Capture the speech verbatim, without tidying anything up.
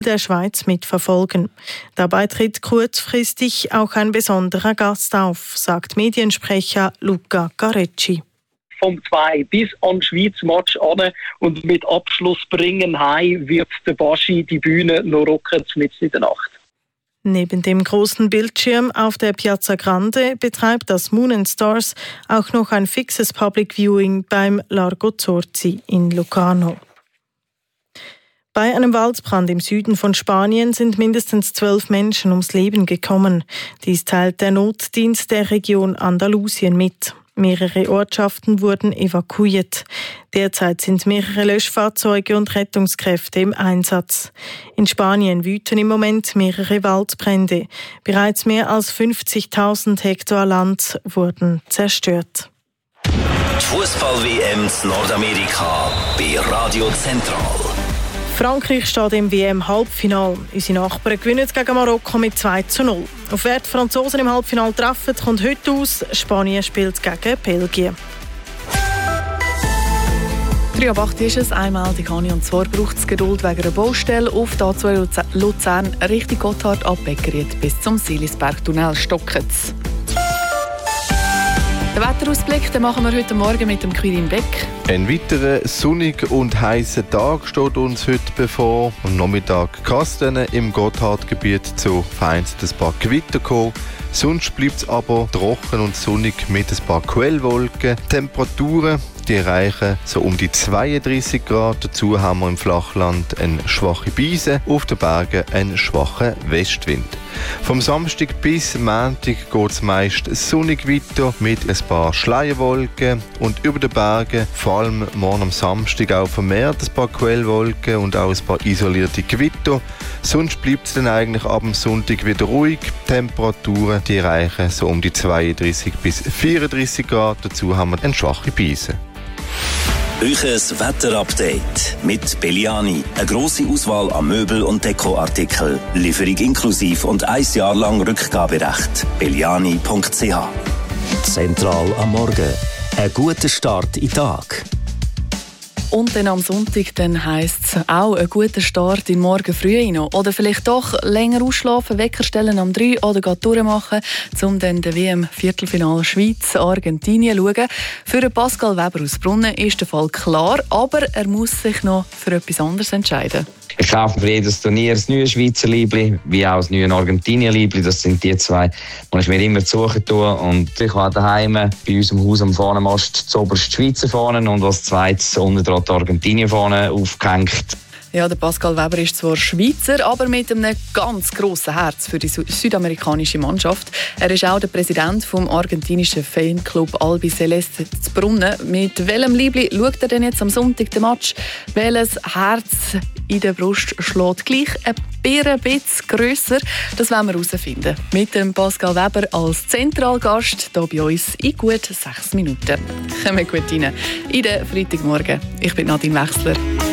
der Schweiz mitverfolgen. Dabei tritt kurzfristig auch ein besonderer Gast auf, sagt Mediensprecher Luca Carecci. Vom zwei bis an den Schweizer Match an und mit Abschluss bringen heim wird der Baschi die Bühne noch rocken mitten in der Nacht. Neben dem großen Bildschirm auf der Piazza Grande betreibt das Moon and Stars auch noch ein fixes Public Viewing beim Largo Zorzi in Locarno. Bei einem Waldbrand im Süden von Spanien sind mindestens zwölf Menschen ums Leben gekommen. Dies teilt der Notdienst der Region Andalusien mit. Mehrere Ortschaften wurden evakuiert. Derzeit sind mehrere Löschfahrzeuge und Rettungskräfte im Einsatz. In Spanien wüten im Moment mehrere Waldbrände. Bereits mehr als fünfzigtausend Hektar Land wurden zerstört. Die Fußball-W M in Nordamerika bei Radio Zentral. Frankreich steht im W M-Halbfinale. Unsere Nachbarn gewinnen gegen Marokko mit zwei zu null. Auf wer die Franzosen im Halbfinale treffen, kommt heute aus. Spanien spielt gegen Belgien. drei Uhr acht ist es. Einmal die Kani und zwar braucht es Geduld wegen einer Baustelle auf der A zwei Luzern Richtung Gotthard ab Beckeriet bis zum Silisberg-Tunnel stocken. Den Wetterausblick den machen wir heute Morgen mit dem Quirin Beck. Ein weiterer sonniger und heißer Tag steht uns heute bevor. Am Nachmittag kann es dann im Gotthardgebiet zu vereinzelten ein paar Gewitter kommen. Sonst bleibt es aber trocken und sonnig mit ein paar Quellwolken. Temperaturen die erreichen so um die zweiunddreissig Grad. Dazu haben wir im Flachland eine schwache Brise, auf den Bergen einen schwachen Westwind. Vom Samstag bis Montag geht es meist sonnig weiter mit ein paar Schleierwolken und über den Bergen, vor allem morgen am Samstag, auch vermehrt ein paar Quellwolken und auch ein paar isolierte Gewitter. Sonst bleibt es dann eigentlich ab dem Sonntag wieder ruhig. Die Temperaturen die erreichen so um die zweiunddreissig bis vierunddreissig Grad. Dazu haben wir eine schwache Brise. Euches Wetterupdate mit Belliani. Eine grosse Auswahl an Möbel- und Dekoartikeln. Lieferung inklusiv und ein Jahr lang Rückgaberecht. belliani punkt c h. Zentral am Morgen. Ein guter Start in den Tag. Und dann am Sonntag dann heisst es auch ein guter Start in den Morgen früh rein. Oder vielleicht doch länger ausschlafen, Wecker stellen am drei oder geht durchmachen, um dann den W M-Viertelfinale Schweiz-Argentinien zu schauen. Für Pascal Weber aus Brunnen ist der Fall klar, aber er muss sich noch für etwas anderes entscheiden. Ich kaufe für jedes Turnier ein neues Schweizer Liebli, wie auch ein neues Argentinien-Liebli. Das sind die zwei, die ich mir immer zu suchen tue. Und ich habe daheim bei uns im Haus am Fahnenmast zuoberst die Schweizer Fahnen und als zweites unten dran die Argentinien-Fahne aufgehängt. Ja, der Pascal Weber ist zwar Schweizer, aber mit einem ganz grossen Herz für die südamerikanische Mannschaft. Er ist auch der Präsident vom argentinischen Fanclub Albi Celeste zu Brunnen. Mit welchem Liebli schaut er denn jetzt am Sonntag den Match? Welches Herz in der Brust schlägt gleich ein bisschen grösser? Das wollen wir herausfinden. Mit dem Pascal Weber als Zentralgast hier bei uns in gut sechs Minuten. Kommen wir gut rein in den Freitagmorgen. Ich bin Nadine Wechsler.